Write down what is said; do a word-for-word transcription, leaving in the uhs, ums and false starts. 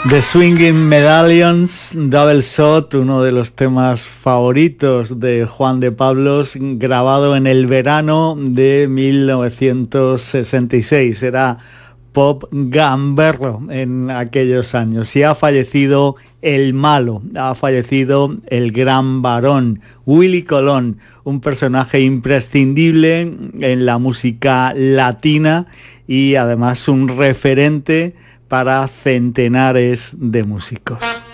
The Swinging Medallions, Double Shot, uno de los temas favoritos de Juan de Pablos, grabado en el verano de mil novecientos sesenta y seis. Era pop gamberro en aquellos años. Y ha fallecido el malo, ha fallecido el gran varón, Willy Colón, un personaje imprescindible en la música latina y además un referente para centenares de músicos.